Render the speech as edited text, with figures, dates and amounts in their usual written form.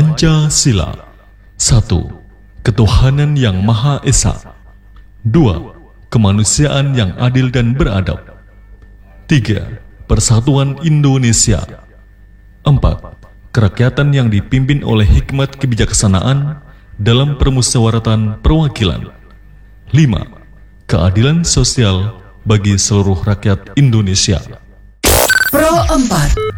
Pancasila. 1. Ketuhanan yang Maha Esa. 2. Kemanusiaan yang adil dan beradab. 3. Persatuan Indonesia. 4. Kerakyatan yang dipimpin oleh hikmat kebijaksanaan dalam permusyawaratan perwakilan. 5. Keadilan sosial bagi seluruh rakyat Indonesia. Pro 4.